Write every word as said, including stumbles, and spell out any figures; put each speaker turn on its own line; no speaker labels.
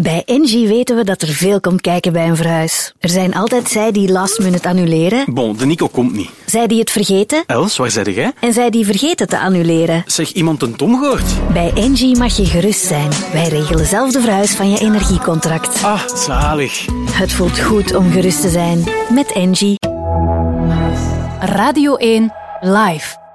Bij Engie weten we dat er veel komt kijken bij een verhuis. Er zijn altijd zij die last minute annuleren.
Bon, de Nico komt niet.
Zij die het vergeten.
Els, waar zei jij?
En zij die vergeten te annuleren.
Zeg, iemand een Tom gehoord?
Bij Engie mag je gerust zijn. Wij regelen zelf de verhuis van je energiecontract.
Ah, zalig.
Het voelt goed om gerust te zijn. Met Engie.
Radio één Live.